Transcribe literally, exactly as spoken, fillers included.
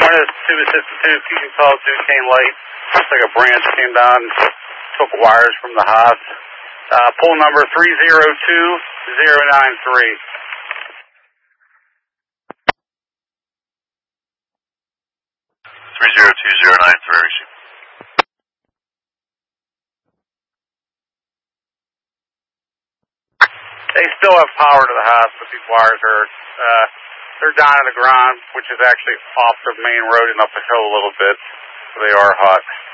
One is two assistant two, if you can call Duquesne Light. Looks like a branch came down and took wires from the house. Uh, pull number three zero two zero nine three. three zero two zero nine three. They still have power to the house, but these wires are, uh, they're down on the ground, which is actually off the main road and up the hill a little bit, so they are hot.